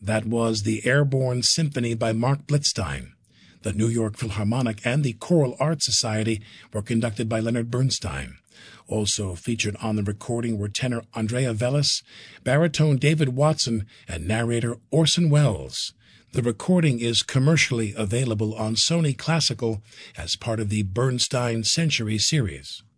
That was the Airborne Symphony by Mark Blitzstein. The New York Philharmonic and the Choral Arts Society were conducted by Leonard Bernstein. Also featured on the recording were tenor Andrea Velez, baritone David Watson, and narrator Orson Welles. The recording is commercially available on Sony Classical as part of the Bernstein Century series.